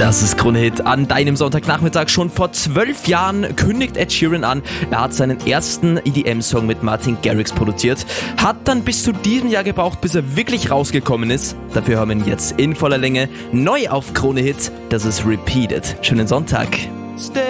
Das ist Krone Hit an deinem Sonntagnachmittag. Schon vor 12 Jahren kündigt Ed Sheeran an, er hat seinen ersten EDM-Song mit Martin Garrix produziert, hat dann bis zu diesem Jahr gebraucht, bis er wirklich rausgekommen ist. Dafür hören wir ihn jetzt in voller Länge neu auf Krone Hit. Das ist Repeated. Schönen Sonntag.